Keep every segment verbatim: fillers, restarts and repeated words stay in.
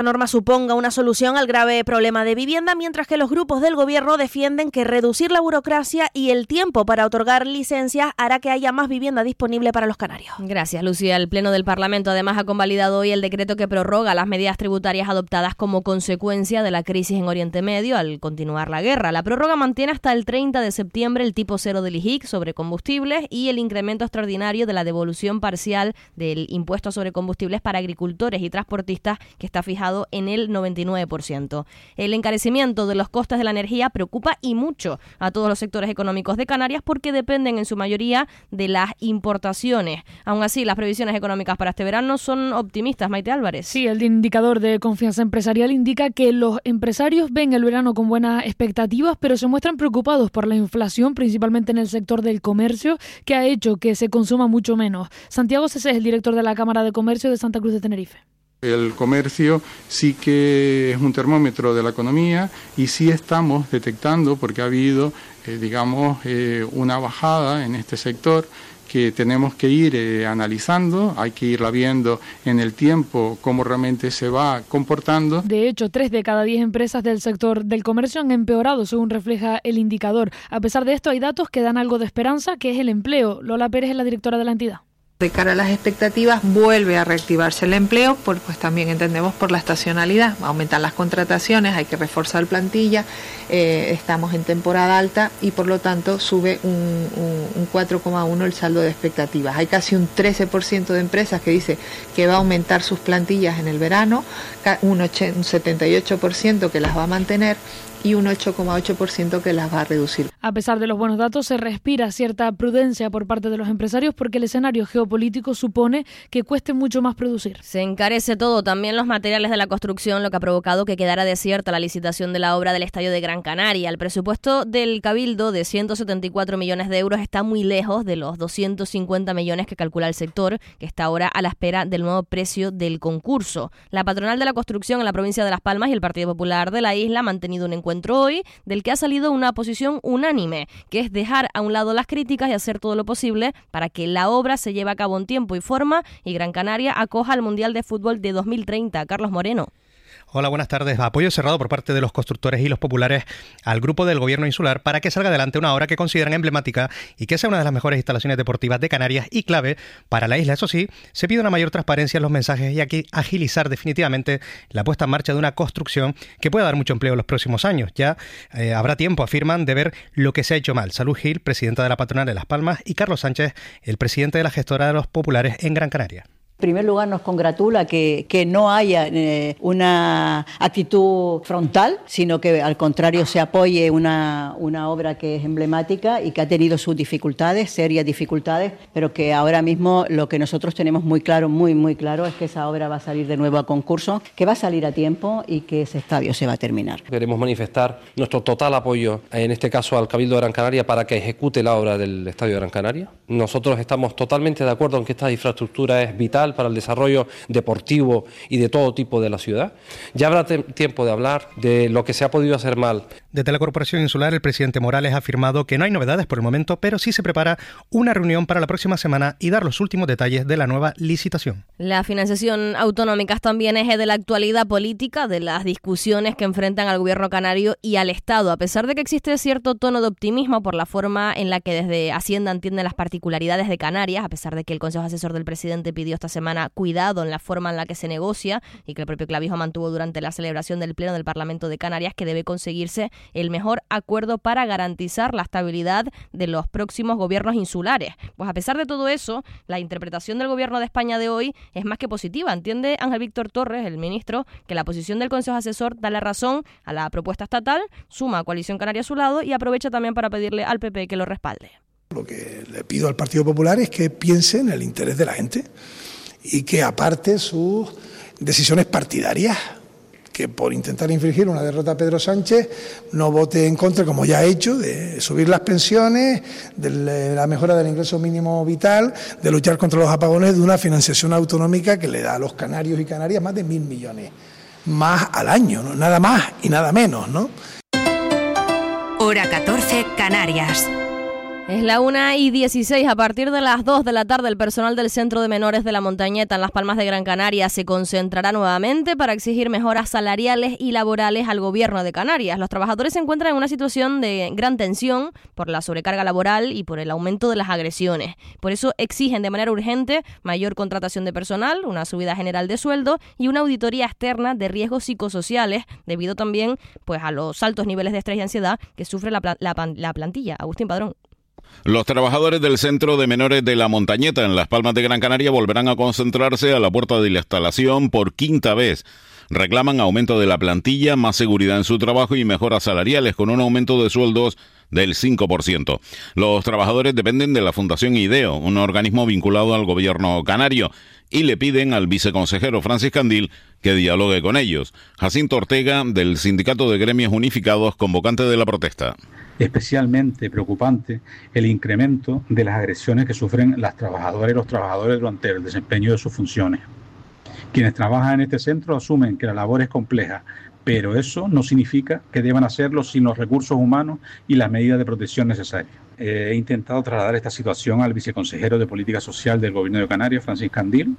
La norma suponga una solución al grave problema de vivienda, mientras que los grupos del gobierno defienden que reducir la burocracia y el tiempo para otorgar licencias hará que haya más vivienda disponible para los canarios. Gracias, Lucía. El Pleno del Parlamento además ha convalidado hoy el decreto que prorroga las medidas tributarias adoptadas como consecuencia de la crisis en Oriente Medio al continuar la guerra. La prórroga mantiene hasta el treinta de septiembre el tipo cero del I J I C sobre combustibles y el incremento extraordinario de la devolución parcial del impuesto sobre combustibles para agricultores y transportistas, que está fijado en el noventa y nueve por ciento. El encarecimiento de los costes de la energía preocupa y mucho a todos los sectores económicos de Canarias porque dependen en su mayoría de las importaciones. Aún así, las previsiones económicas para este verano son optimistas. Maite Álvarez. Sí, el indicador de confianza empresarial indica que los empresarios ven el verano con buenas expectativas, pero se muestran preocupados por la inflación, principalmente en el sector del comercio, que ha hecho que se consuma mucho menos. Santiago Cesé es el director de la Cámara de Comercio de Santa Cruz de Tenerife. El comercio sí que es un termómetro de la economía y sí estamos detectando, porque ha habido, eh, digamos, eh, una bajada en este sector que tenemos que ir eh, analizando, hay que irla viendo en el tiempo cómo realmente se va comportando. De hecho, tres de cada diez empresas del sector del comercio han empeorado, según refleja el indicador. A pesar de esto, hay datos que dan algo de esperanza, que es el empleo. Lola Pérez es la directora de la entidad. De cara a las expectativas, vuelve a reactivarse el empleo, por, pues también entendemos por la estacionalidad, aumentan las contrataciones, hay que reforzar plantilla, eh, estamos en temporada alta y por lo tanto sube un, un, un cuatro coma uno el saldo de expectativas. Hay casi un trece por ciento de empresas que dice que va a aumentar sus plantillas en el verano, un, un setenta y ocho por ciento que las va a mantener y un ocho coma ocho por ciento que las va a reducir. A pesar de los buenos datos, se respira cierta prudencia por parte de los empresarios porque el escenario geopolítico supone que cueste mucho más producir. Se encarece todo, también los materiales de la construcción, lo que ha provocado que quedara desierta la licitación de la obra del Estadio de Gran Canaria. El presupuesto del Cabildo de ciento setenta y cuatro millones de euros está muy lejos de los doscientos cincuenta millones que calcula el sector, que está ahora a la espera del nuevo precio del concurso. La patronal de la construcción en la provincia de Las Palmas y el Partido Popular de la isla han mantenido un encuentro hoy del que ha salido una posición unánime, que es dejar a un lado las críticas y hacer todo lo posible para que la obra se lleve a cabo en tiempo y forma y Gran Canaria acoja al Mundial de Fútbol de dos mil treinta. Carlos Moreno. Hola, buenas tardes. Apoyo cerrado por parte de los constructores y los populares al grupo del gobierno insular para que salga adelante una obra que consideran emblemática y que sea una de las mejores instalaciones deportivas de Canarias y clave para la isla. Eso sí, se pide una mayor transparencia en los mensajes y aquí agilizar definitivamente la puesta en marcha de una construcción que pueda dar mucho empleo en los próximos años. Ya eh, habrá tiempo, afirman, de ver lo que se ha hecho mal. Salud Gil, presidenta de la patronal de Las Palmas, y Carlos Sánchez, el presidente de la gestora de los populares en Gran Canaria. En primer lugar, nos congratula que, que no haya eh, una actitud frontal, sino que al contrario se apoye una, una obra que es emblemática y que ha tenido sus dificultades, serias dificultades, pero que ahora mismo lo que nosotros tenemos muy claro, muy, muy claro, es que esa obra va a salir de nuevo a concurso, que va a salir a tiempo y que ese estadio se va a terminar. Queremos manifestar nuestro total apoyo, en este caso al Cabildo de Gran Canaria, para que ejecute la obra del Estadio de Gran Canaria. Nosotros estamos totalmente de acuerdo en que esta infraestructura es vital para el desarrollo deportivo y de todo tipo de la ciudad. Ya habrá te- tiempo de hablar de lo que se ha podido hacer mal. Desde la Corporación Insular, el presidente Morales ha afirmado que no hay novedades por el momento, pero sí se prepara una reunión para la próxima semana y dar los últimos detalles de la nueva licitación. La financiación autonómica es también eje de la actualidad política, de las discusiones que enfrentan al gobierno canario y al Estado, a pesar de que existe cierto tono de optimismo por la forma en la que desde Hacienda entienden las particularidades de Canarias, a pesar de que el Consejo Asesor del Presidente pidió esta semana cuidado en la forma en la que se negocia y que el propio Clavijo mantuvo durante la celebración del Pleno del Parlamento de Canarias, que debe conseguirse el mejor acuerdo para garantizar la estabilidad de los próximos gobiernos insulares. Pues a pesar de todo eso, la interpretación del gobierno de España de hoy es más que positiva. Entiende Ángel Víctor Torres, el ministro, que la posición del Consejo Asesor da la razón a la propuesta estatal, suma a Coalición Canaria a su lado y aprovecha también para pedirle al P P que lo respalde. Lo que le pido al Partido Popular es que piense en el interés de la gente y que aparte sus decisiones partidarias, que por intentar infringir una derrota a Pedro Sánchez no vote en contra, como ya ha hecho, de subir las pensiones, de la mejora del ingreso mínimo vital, de luchar contra los apagones, de una financiación autonómica que le da a los canarios y canarias más de mil millones más al año, ¿no? Nada más y nada menos, ¿no? Hora catorce, Canarias. Es la una y dieciséis. A partir de las dos de la tarde, el personal del Centro de Menores de la Montañeta en Las Palmas de Gran Canaria se concentrará nuevamente para exigir mejoras salariales y laborales al gobierno de Canarias. Los trabajadores se encuentran en una situación de gran tensión por la sobrecarga laboral y por el aumento de las agresiones. Por eso exigen de manera urgente mayor contratación de personal, una subida general de sueldo y una auditoría externa de riesgos psicosociales, debido también pues a los altos niveles de estrés y ansiedad que sufre la, pla- la, la plantilla. Agustín Padrón. Los trabajadores del Centro de Menores de la Montañeta en Las Palmas de Gran Canaria volverán a concentrarse a la puerta de la instalación por quinta vez. Reclaman aumento de la plantilla, más seguridad en su trabajo y mejoras salariales con un aumento de sueldos del cinco por ciento. Los trabajadores dependen de la Fundación IDEO, un organismo vinculado al gobierno canario, y le piden al viceconsejero Francis Candil que dialogue con ellos. Jacinto Ortega, del Sindicato de Gremios Unificados, convocante de la protesta. Especialmente preocupante el incremento de las agresiones que sufren las trabajadoras y los trabajadores durante el desempeño de sus funciones. Quienes trabajan en este centro asumen que la labor es compleja, pero eso no significa que deban hacerlo sin los recursos humanos y las medidas de protección necesarias. Eh, he intentado trasladar esta situación al viceconsejero de Política Social del Gobierno de Canarias, Francis Candil.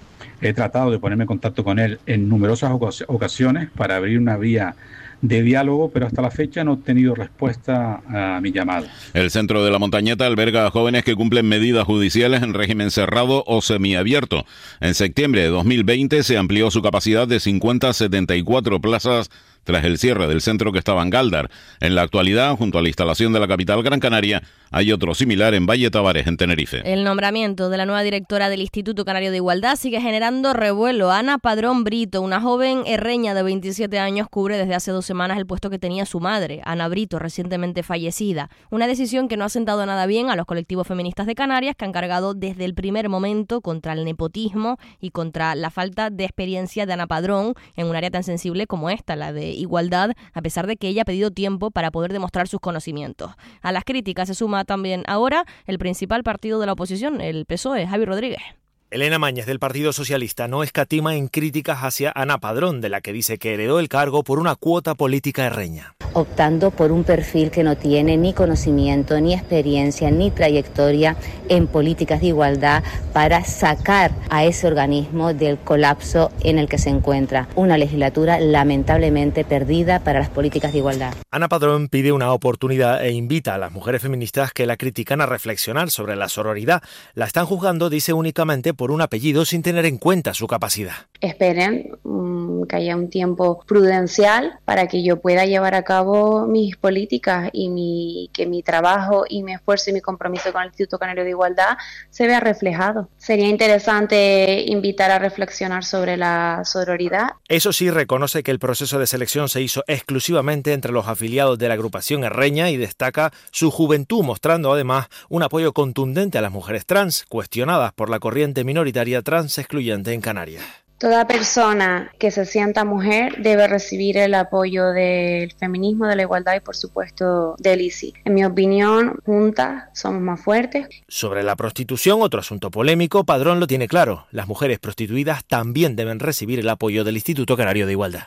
He tratado de ponerme en contacto con él en numerosas ocasiones para abrir una vía de diálogo, pero hasta la fecha no he obtenido respuesta a mi llamada. El Centro de la Montañeta alberga a jóvenes que cumplen medidas judiciales en régimen cerrado o semiabierto. En septiembre de dos mil veinte se amplió su capacidad de cincuenta a setenta y cuatro plazas tras el cierre del centro que estaba en Gáldar. En la actualidad, junto a la instalación de la capital Gran Canaria, hay otro similar en Valle Tavares, en Tenerife. El nombramiento de la nueva directora del Instituto Canario de Igualdad sigue generando revuelo. Ana Padrón Brito, una joven herreña de veintisiete años, cubre desde hace dos semanas el puesto que tenía su madre, Ana Brito, recientemente fallecida. Una decisión que no ha sentado nada bien a los colectivos feministas de Canarias, que han cargado desde el primer momento contra el nepotismo y contra la falta de experiencia de Ana Padrón en un área tan sensible como esta, la de igualdad, a pesar de que ella ha pedido tiempo para poder demostrar sus conocimientos. A las críticas se suma también ahora el principal partido de la oposición, el P S O E, Javi Rodríguez. Elena Mañez, del Partido Socialista, no escatima en críticas hacia Ana Padrón, de la que dice que heredó el cargo por una cuota política herreña. Optando por un perfil que no tiene ni conocimiento, ni experiencia, ni trayectoria en políticas de igualdad para sacar a ese organismo del colapso en el que se encuentra. Una legislatura lamentablemente perdida para las políticas de igualdad. Ana Padrón pide una oportunidad e invita a las mujeres feministas que la critican a reflexionar sobre la sororidad. La están juzgando, dice, únicamente por un apellido sin tener en cuenta su capacidad. Esperen um, que haya un tiempo prudencial para que yo pueda llevar a cabo mis políticas y mi, que mi trabajo y mi esfuerzo y mi compromiso con el Instituto Canario de Igualdad se vea reflejado. Sería interesante invitar a reflexionar sobre la sororidad. Eso sí, reconoce que el proceso de selección se hizo exclusivamente entre los afiliados de la agrupación herreña y destaca su juventud, mostrando además un apoyo contundente a las mujeres trans, cuestionadas por la corriente minoritaria trans excluyente en Canarias. Toda persona que se sienta mujer debe recibir el apoyo del feminismo, de la igualdad y, por supuesto, del I C I. En mi opinión, juntas somos más fuertes. Sobre la prostitución, otro asunto polémico, Padrón lo tiene claro. Las mujeres prostituidas también deben recibir el apoyo del Instituto Canario de Igualdad.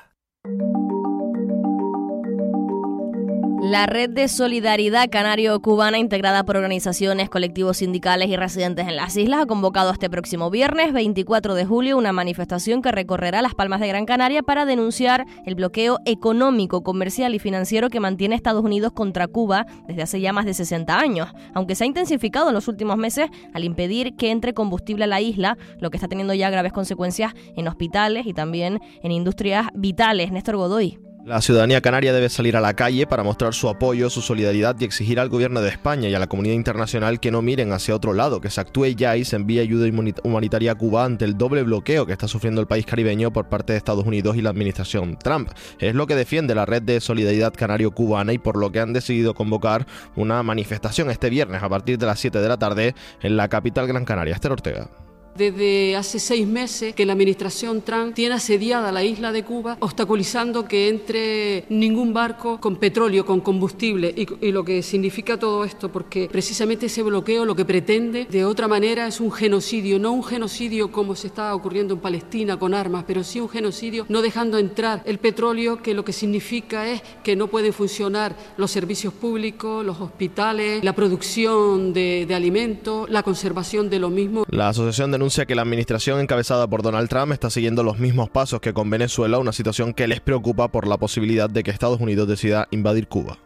La Red de Solidaridad Canario-Cubana, integrada por organizaciones, colectivos sindicales y residentes en las islas, ha convocado este próximo viernes, veinticuatro de julio, una manifestación que recorrerá Las Palmas de Gran Canaria para denunciar el bloqueo económico, comercial y financiero que mantiene Estados Unidos contra Cuba desde hace ya más de sesenta años, aunque se ha intensificado en los últimos meses al impedir que entre combustible a la isla, lo que está teniendo ya graves consecuencias en hospitales y también en industrias vitales. Néstor Godoy. La ciudadanía canaria debe salir a la calle para mostrar su apoyo, su solidaridad y exigir al gobierno de España y a la comunidad internacional que no miren hacia otro lado, que se actúe ya y se envíe ayuda humanitaria a Cuba ante el doble bloqueo que está sufriendo el país caribeño por parte de Estados Unidos y la administración Trump. Es lo que defiende la Red de Solidaridad Canario-Cubana y por lo que han decidido convocar una manifestación este viernes a partir de las siete de la tarde en la capital Gran Canaria. Esther Ortega. Desde hace seis meses que la administración Trump tiene asediada la isla de Cuba, obstaculizando que entre ningún barco con petróleo, con combustible, y, y lo que significa todo esto, porque precisamente ese bloqueo lo que pretende de otra manera es un genocidio, no un genocidio como se está ocurriendo en Palestina con armas, pero sí un genocidio no dejando entrar el petróleo, que lo que significa es que no pueden funcionar los servicios públicos, los hospitales, la producción de, de alimentos, la conservación de lo mismo. La asociación denuncia que la administración encabezada por Donald Trump está siguiendo los mismos pasos que con Venezuela, una situación que les preocupa por la posibilidad de que Estados Unidos decida invadir Cuba.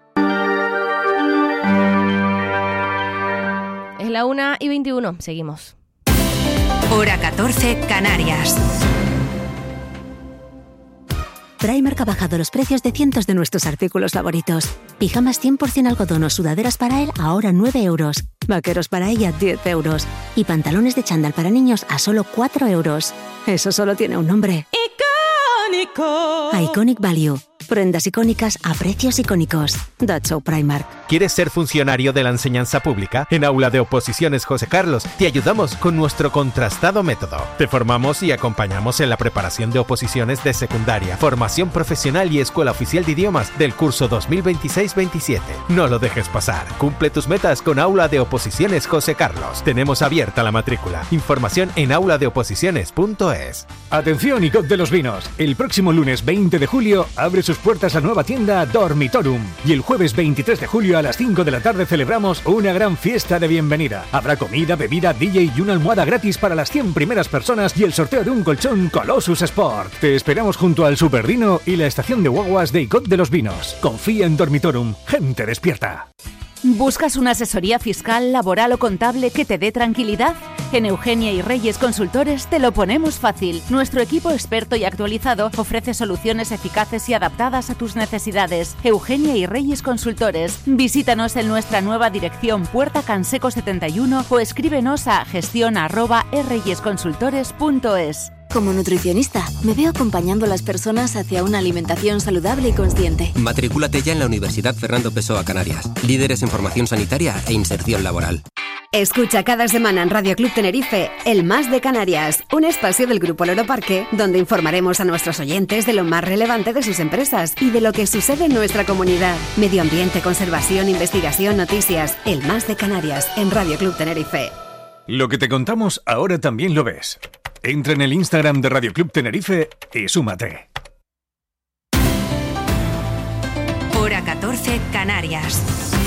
Es la una y veintiuno, seguimos. Hora catorce, Canarias. Primark ha bajado los precios de cientos de nuestros artículos favoritos. Pijamas cien por ciento algodón o sudaderas para él ahora nueve euros. Vaqueros para ella diez euros. Y pantalones de chándal para niños a solo cuatro euros. Eso solo tiene un nombre. ¡Icónico! Iconic Value. Prendas icónicas a precios icónicos. That's so Primark. ¿Quieres ser funcionario de la enseñanza pública? En Aula de Oposiciones José Carlos te ayudamos con nuestro contrastado método. Te formamos y acompañamos en la preparación de oposiciones de secundaria, formación profesional y escuela oficial de idiomas del curso dos mil veintiséis veintisiete. No lo dejes pasar. Cumple tus metas con Aula de Oposiciones José Carlos. Tenemos abierta la matrícula. Información en aula de oposiciones punto es. Atención, I C O P de los Vinos. El próximo lunes veinte de julio abre sus puertas la nueva tienda Dormitorum. Y el jueves veintitrés de julio a las cinco de la tarde celebramos una gran fiesta de bienvenida. Habrá comida, bebida, D J y una almohada gratis para las cien primeras personas y el sorteo de un colchón Colossus Sport. Te esperamos junto al Superdino y la estación de guaguas de I C O P de los Vinos. Confía en Dormitorum. Gente despierta. ¿Buscas una asesoría fiscal, laboral o contable que te dé tranquilidad? En Eugenia y Reyes Consultores te lo ponemos fácil. Nuestro equipo experto y actualizado ofrece soluciones eficaces y adaptadas a tus necesidades. Eugenia y Reyes Consultores. Visítanos en nuestra nueva dirección Puerta Canseco setenta y uno o escríbenos a gestión arroba reyesconsultores punto es. Como nutricionista, me veo acompañando a las personas hacia una alimentación saludable y consciente. Matrículate ya en la Universidad Fernando Pessoa Canarias. Líderes en formación sanitaria e inserción laboral. Escucha cada semana en Radio Club Tenerife El Más de Canarias, un espacio del Grupo Loro Parque donde informaremos a nuestros oyentes de lo más relevante de sus empresas y de lo que sucede en nuestra comunidad. Medio ambiente, conservación, investigación, noticias. El Más de Canarias en Radio Club Tenerife. Lo que te contamos ahora también lo ves. Entra en el Instagram de Radio Club Tenerife y súmate. Hora catorce, Canarias.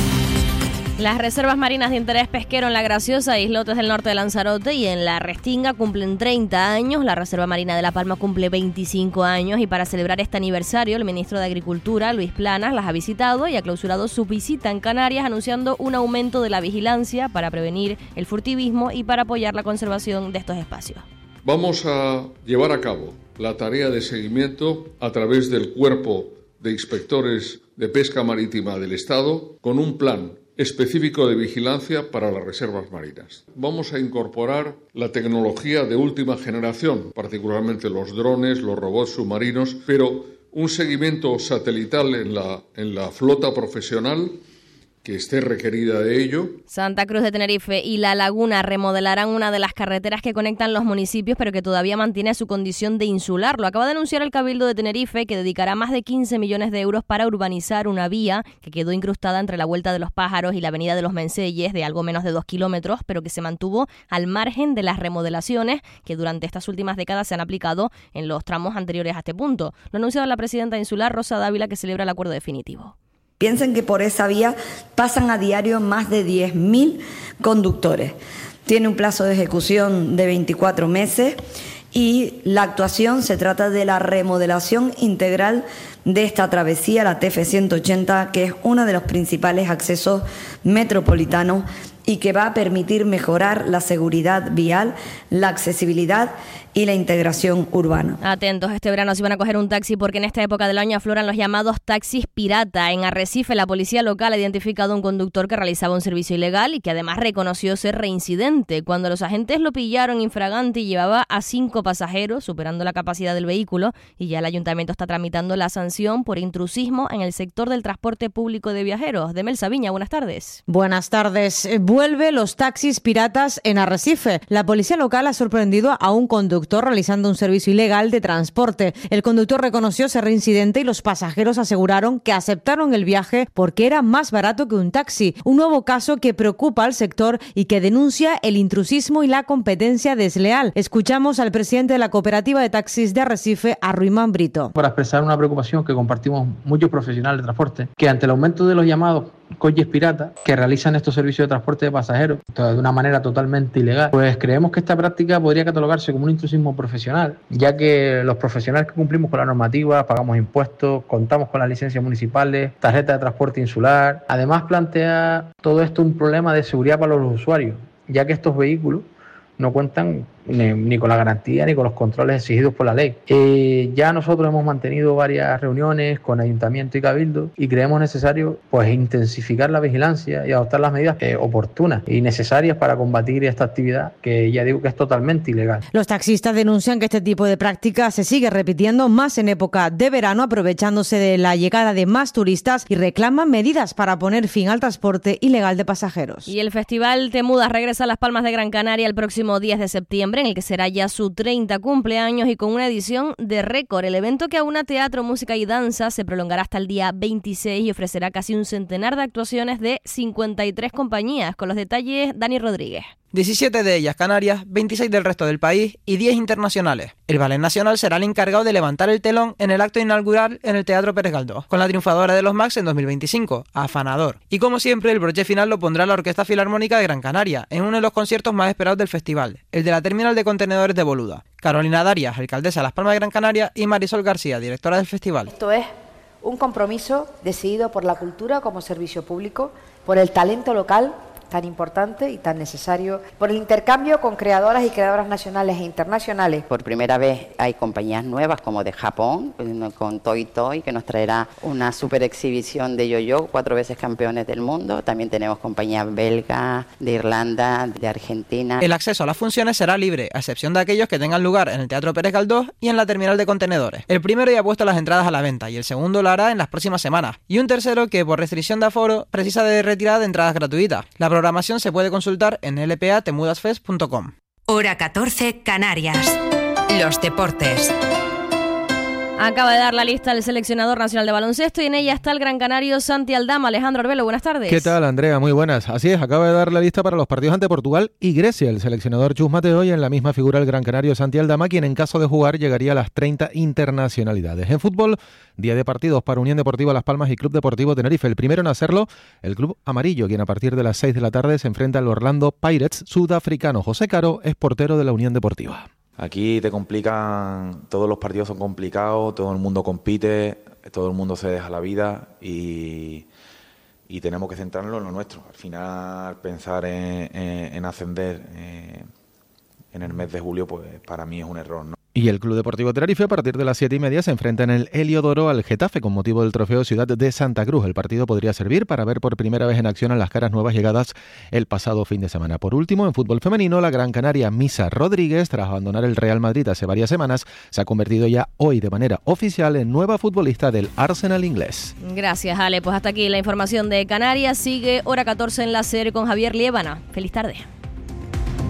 Las reservas marinas de interés pesquero en La Graciosa, islotes del norte de Lanzarote y en La Restinga cumplen treinta años. La Reserva Marina de La Palma cumple veinticinco años y para celebrar este aniversario el ministro de Agricultura, Luis Planas, las ha visitado y ha clausurado su visita en Canarias anunciando un aumento de la vigilancia para prevenir el furtivismo y para apoyar la conservación de estos espacios. Vamos a llevar a cabo la tarea de seguimiento a través del Cuerpo de Inspectores de Pesca Marítima del Estado con un plan específico de vigilancia para las reservas marinas. Vamos a incorporar la tecnología de última generación, particularmente los drones, los robots submarinos, pero un seguimiento satelital en la, en la flota profesional que esté requerida de ello. Santa Cruz de Tenerife y La Laguna remodelarán una de las carreteras que conectan los municipios, pero que todavía mantiene su condición de insular. Lo acaba de anunciar el Cabildo de Tenerife, que dedicará más de quince millones de euros para urbanizar una vía que quedó incrustada entre la Vuelta de los Pájaros y la Avenida de los Menceyes, de algo menos de dos kilómetros, pero que se mantuvo al margen de las remodelaciones que durante estas últimas décadas se han aplicado en los tramos anteriores a este punto. Lo ha anunciado la presidenta insular, Rosa Dávila, que celebra el acuerdo definitivo. Piensen que por esa vía pasan a diario más de diez mil conductores. Tiene un plazo de ejecución de veinticuatro meses y la actuación se trata de la remodelación integral de esta travesía, la T F ciento ochenta, que es uno de los principales accesos metropolitanos y que va a permitir mejorar la seguridad vial, la accesibilidad y la integración urbana. Atentos, este verano si van a coger un taxi porque en esta época del año afloran los llamados taxis pirata. En Arrecife la policía local ha identificado a un conductor que realizaba un servicio ilegal y que además reconoció ser reincidente. Cuando los agentes lo pillaron infragante llevaba a cinco pasajeros, superando la capacidad del vehículo, y ya el ayuntamiento está tramitando la sanción por intrusismo en el sector del transporte público de viajeros. Demel Sabiña, buenas tardes. Buenas tardes. Vuelve los taxis piratas en Arrecife. La policía local ha sorprendido a un conductor realizando un servicio ilegal de transporte. El conductor reconoció ser reincidente y los pasajeros aseguraron que aceptaron el viaje porque era más barato que un taxi. Un nuevo caso que preocupa al sector y que denuncia el intrusismo y la competencia desleal. Escuchamos al presidente de la cooperativa de taxis de Arrecife, a Ruimán Brito. Para expresar una preocupación que compartimos muchos profesionales de transporte, que ante el aumento de los llamados coches piratas que realizan estos servicios de transporte de pasajeros de una manera totalmente ilegal, pues creemos que esta práctica podría catalogarse como un intrusismo profesional, ya que los profesionales que cumplimos con la normativa, pagamos impuestos, contamos con las licencias municipales, tarjeta de transporte insular. Además, plantea todo esto un problema de seguridad para los usuarios, ya que estos vehículos no cuentan ni, ni con la garantía ni con los controles exigidos por la ley. Eh, ya nosotros hemos mantenido varias reuniones con Ayuntamiento y Cabildo y creemos necesario pues intensificar la vigilancia y adoptar las medidas eh, oportunas y necesarias para combatir esta actividad que ya digo que es totalmente ilegal. Los taxistas denuncian que este tipo de práctica se sigue repitiendo más en época de verano, aprovechándose de la llegada de más turistas, y reclaman medidas para poner fin al transporte ilegal de pasajeros. Y el Festival Te Mudas regresa a Las Palmas de Gran Canaria el próximo diez de septiembre, en el que será ya su treinta cumpleaños y con una edición de récord. El evento, que aúna teatro, música y danza, se prolongará hasta el día veintiséis y ofrecerá casi un centenar de actuaciones de cincuenta y tres compañías. Con los detalles, Dani Rodríguez. diecisiete de ellas canarias, veintiséis del resto del país y diez internacionales. El Ballet Nacional será el encargado de levantar el telón en el acto inaugural en el Teatro Pérez Galdós, con la triunfadora de los Max en dos mil veinticinco, Afanador. Y como siempre, el broche final lo pondrá la Orquesta Filarmónica de Gran Canaria, en uno de los conciertos más esperados del festival, el de la terminal de contenedores de Boluda. Carolina Darias, alcaldesa de Las Palmas de Gran Canaria, y Marisol García, directora del festival. Esto es un compromiso decidido por la cultura como servicio público, por el talento local tan importante y tan necesario, por el intercambio con creadoras y creadoras nacionales e internacionales. Por primera vez hay compañías nuevas como de Japón, con Toy Toy, que nos traerá una super exhibición de yo-yo, cuatro veces campeones del mundo. También tenemos compañías belgas, de Irlanda, de Argentina. El acceso a las funciones será libre, a excepción de aquellos que tengan lugar en el Teatro Pérez Galdós y en la terminal de contenedores. El primero ya ha puesto las entradas a la venta y el segundo lo hará en las próximas semanas. Y un tercero que, por restricción de aforo, precisa de retirada de entradas gratuitas. La La programación se puede consultar en l p a temudasfest punto com. Hora catorce, Canarias. Los deportes. Acaba de dar la lista el seleccionador nacional de baloncesto y en ella está el gran canario Santi Aldama. Alejandro Arbelo, buenas tardes. ¿Qué tal, Andrea? Muy buenas. Así es, acaba de dar la lista para los partidos ante Portugal y Grecia el seleccionador Chus Mateo, y en la misma figura el gran canario Santi Aldama, quien en caso de jugar llegaría a las treinta internacionalidades. En fútbol, día de partidos para Unión Deportiva Las Palmas y Club Deportivo Tenerife. El primero en hacerlo, el Club Amarillo, quien a partir de las seis de la tarde se enfrenta al Orlando Pirates sudafricano. José Caro es portero de la Unión Deportiva. Aquí te complican, todos los partidos son complicados, todo el mundo compite, todo el mundo se deja la vida y, y tenemos que centrarnos en lo nuestro. Al final, pensar en, en, en ascender eh, en el mes de julio, pues para mí es un error, ¿no? Y el Club Deportivo Tenerife a partir de las siete y media se enfrenta en el Heliodoro al Getafe con motivo del Trofeo Ciudad de Santa Cruz. El partido podría servir para ver por primera vez en acción a las caras nuevas llegadas el pasado fin de semana. Por último, en fútbol femenino, la gran canaria Misa Rodríguez, tras abandonar el Real Madrid hace varias semanas, se ha convertido ya hoy de manera oficial en nueva futbolista del Arsenal inglés. Gracias, Ale. Pues hasta aquí la información de Canarias. Sigue Hora catorce en la serie con Javier Liébana. Feliz tarde.